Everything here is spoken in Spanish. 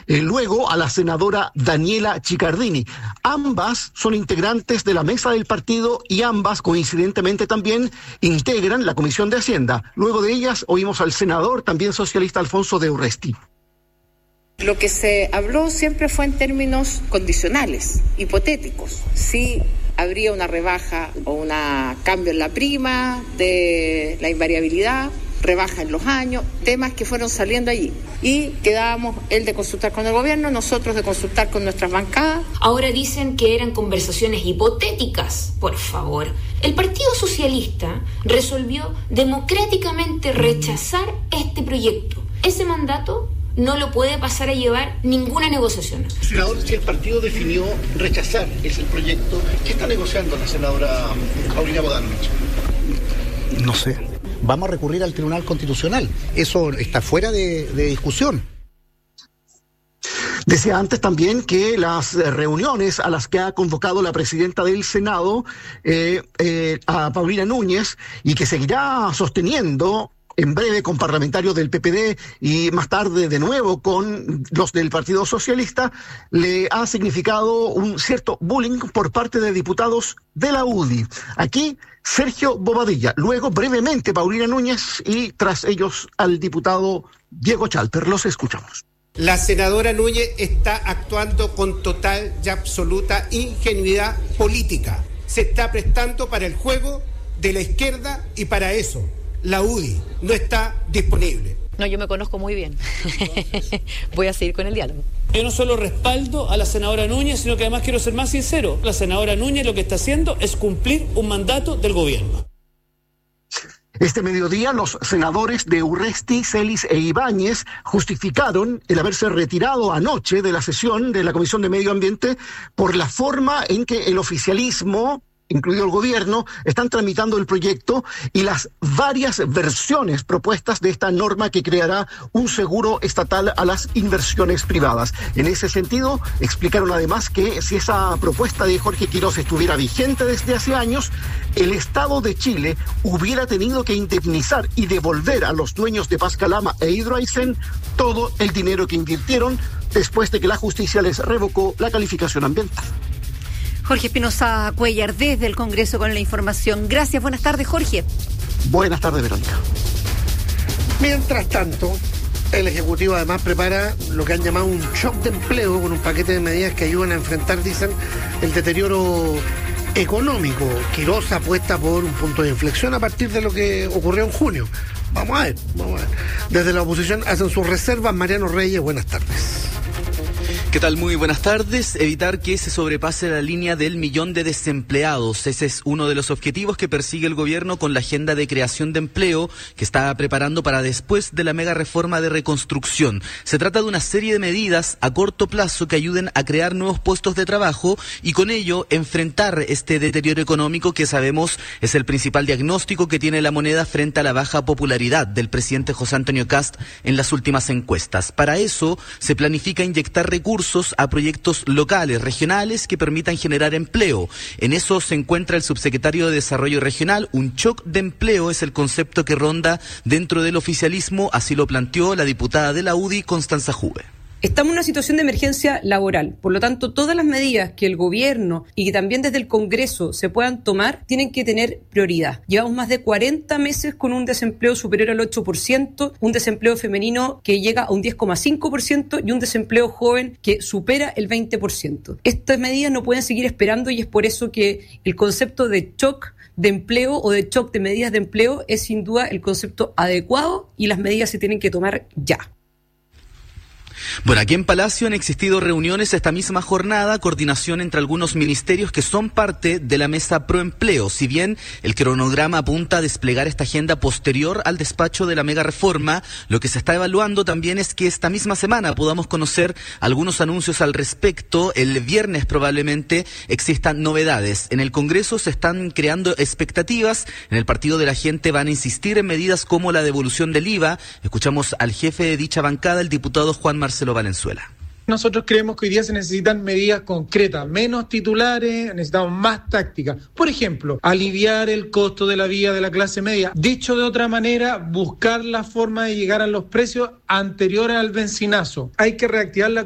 luego a la senadora Daniela Chiccardini. Ambas son integrantes de la mesa del partido y ambas, coincidentemente también, integran la Comisión de Hacienda. Luego de ellas oímos al senador, también socialista, Alfonso de Urresti. Lo que se habló siempre fue en términos condicionales, hipotéticos. Si habría una rebaja o un cambio en la prima de la invariabilidad, rebaja en los años, temas que fueron saliendo allí. Y quedábamos él de consultar con el gobierno, nosotros de consultar con nuestras bancadas. Ahora dicen que eran conversaciones hipotéticas. Por favor, el Partido Socialista resolvió democráticamente rechazar este proyecto. Ese mandato no lo puede pasar a llevar ninguna negociación. Senador, si el partido definió rechazar ese proyecto, ¿qué está negociando la senadora Paulina Bodanovich? No sé. Vamos a recurrir al Tribunal Constitucional. Eso está fuera de discusión. Decía antes también que las reuniones a las que ha convocado la presidenta del Senado, a Paulina Núñez, y que seguirá sosteniendo en breve con parlamentarios del PPD y más tarde de nuevo con los del Partido Socialista, le ha significado un cierto bullying por parte de diputados de la UDI. Aquí Sergio Bobadilla, luego brevemente Paulina Núñez y tras ellos al diputado Diego Chalper. Los escuchamos. La senadora Núñez está actuando con total y absoluta ingenuidad política. Se está prestando para el juego de la izquierda y para eso la UDI no está disponible. No, yo me conozco muy bien. Voy a seguir con el diálogo. Yo no solo respaldo a la senadora Núñez, sino que además quiero ser más sincero. La senadora Núñez lo que está haciendo es cumplir un mandato del gobierno. Este mediodía los senadores de Urresti, Celis e Ibáñez justificaron el haberse retirado anoche de la sesión de la Comisión de Medio Ambiente por la forma en que el oficialismo, incluido el gobierno, están tramitando el proyecto y las varias versiones propuestas de esta norma que creará un seguro estatal a las inversiones privadas. En ese sentido, explicaron además que si esa propuesta de Jorge Quiroz estuviera vigente desde hace años, el Estado de Chile hubiera tenido que indemnizar y devolver a los dueños de Pascalama e Hidroaicén todo el dinero que invirtieron después de que la justicia les revocó la calificación ambiental. Jorge Espinosa Cuellar, desde el Congreso con la información. Gracias, buenas tardes, Jorge. Buenas tardes, Verónica. Mientras tanto, el Ejecutivo además prepara lo que han llamado un shock de empleo con un paquete de medidas que ayudan a enfrentar, dicen, el deterioro económico. Quiroz apuesta por un punto de inflexión a partir de lo que ocurrió en junio. Vamos a ver. Desde la oposición hacen sus reservas. Mariano Reyes, buenas tardes. ¿Qué tal? Muy buenas tardes. Evitar que se sobrepase la línea del 1.000.000 de desempleados. Ese es uno de los objetivos que persigue el gobierno con la agenda de creación de empleo que está preparando para después de la mega reforma de reconstrucción. Se trata de una serie de medidas a corto plazo que ayuden a crear nuevos puestos de trabajo y con ello enfrentar este deterioro económico que sabemos es el principal diagnóstico que tiene la moneda frente a la baja popularidad del presidente José Antonio Kast en las últimas encuestas. Para eso se planifica inyectar recursos a proyectos locales, regionales que permitan generar empleo. En eso se encuentra el subsecretario de Desarrollo Regional. Un shock de empleo es el concepto que ronda dentro del oficialismo, así lo planteó la diputada de la UDI, Constanza Juve. Estamos en una situación de emergencia laboral, por lo tanto todas las medidas que el gobierno y que también desde el Congreso se puedan tomar tienen que tener prioridad. Llevamos más de 40 meses con un desempleo superior al 8%, un desempleo femenino que llega a un 10,5% y un desempleo joven que supera el 20%. Estas medidas no pueden seguir esperando y es por eso que el concepto de shock de empleo o de shock de medidas de empleo es sin duda el concepto adecuado y las medidas se tienen que tomar ya. Bueno, aquí en Palacio han existido reuniones esta misma jornada, coordinación entre algunos ministerios que son parte de la mesa Proempleo. Si bien el cronograma apunta a desplegar esta agenda posterior al despacho de la mega reforma, lo que se está evaluando también es que esta misma semana podamos conocer algunos anuncios al respecto. El viernes probablemente existan novedades. En el Congreso se están creando expectativas. En el Partido de la Gente van a insistir en medidas como la devolución del IVA. Escuchamos al jefe de dicha bancada, el diputado Juan Marcelo Valenzuela. Nosotros creemos que hoy día se necesitan medidas concretas, menos titulares, necesitamos más tácticas. Por ejemplo, aliviar el costo de la vida de la clase media. Dicho de otra manera, buscar la forma de llegar a los precios anteriores al bencinazo. Hay que reactivar la